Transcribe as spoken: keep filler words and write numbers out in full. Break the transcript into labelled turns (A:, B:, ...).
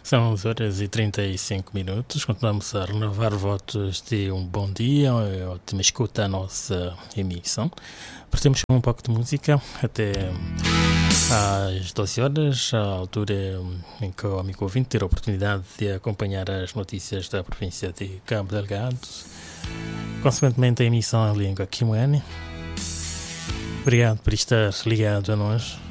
A: São onze horas e trinta e cinco minutos. Continuamos a renovar votos de um bom dia, ótima escuta à nossa emissão. Partimos com um pouco de música até às doze horas, a altura em que o amigo ouvinte ter a oportunidade de acompanhar as notícias da província de Cabo Delgado. Consequentemente, a emissão em língua Kimwani. Obrigado por estar ligado a nós.